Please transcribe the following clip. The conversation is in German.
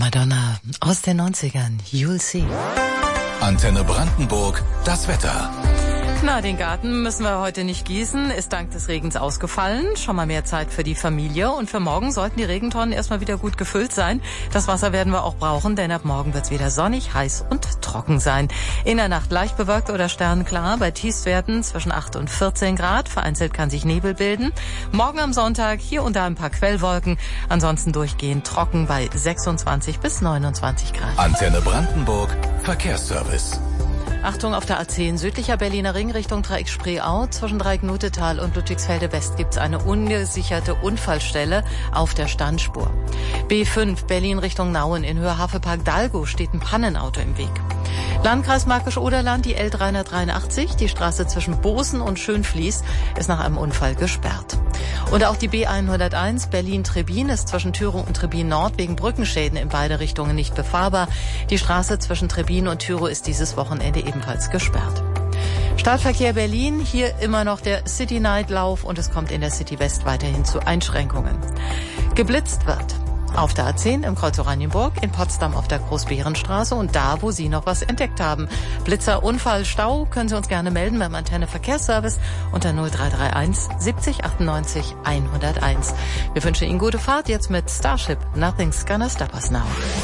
Madonna aus den 90ern, You'll See. Antenne Brandenburg, das Wetter. Na, den Garten müssen wir heute nicht gießen, ist dank des Regens ausgefallen. Schon mal mehr Zeit für die Familie und für morgen sollten die Regentonnen erstmal wieder gut gefüllt sein. Das Wasser werden wir auch brauchen, denn ab morgen wird es wieder sonnig, heiß und trocken sein. In der Nacht leicht bewölkt oder sternklar, bei Tiefstwerten zwischen 8 und 14 Grad. Vereinzelt kann sich Nebel bilden. Morgen am Sonntag hier und da ein paar Quellwolken, ansonsten durchgehend trocken bei 26 bis 29 Grad. Antenne Brandenburg, Verkehrsservice. Achtung, auf der A10 südlicher Berliner Ring Richtung Dreieck Spreeau. Zwischen Dreieck-Nutetal und Ludwigsfelde West gibt's eine ungesicherte Unfallstelle auf der Standspur. B5 Berlin Richtung Nauen in Höhe Havelpark-Dalgo steht ein Pannenauto im Weg. Landkreis Märkisch-Oderland, die L383, die Straße zwischen Bosen und Schönfließ ist nach einem Unfall gesperrt. Und auch die B101 Berlin-Trebin ist zwischen Thüringen und Trebin Nord wegen Brückenschäden in beide Richtungen nicht befahrbar. Die Straße zwischen Trebin und Thürow ist dieses Wochenende ebenfalls gesperrt. Stadtverkehr Berlin, hier immer noch der City-Night-Lauf und es kommt in der City West weiterhin zu Einschränkungen. Geblitzt wird auf der A10 im Kreuz Oranienburg, in Potsdam auf der Großbärenstraße und da, wo Sie noch was entdeckt haben. Blitzer, Unfall, Stau, können Sie uns gerne melden beim Antenne Verkehrsservice unter 0331 70 98 101. Wir wünschen Ihnen gute Fahrt jetzt mit Starship. Nothing's gonna stop us now.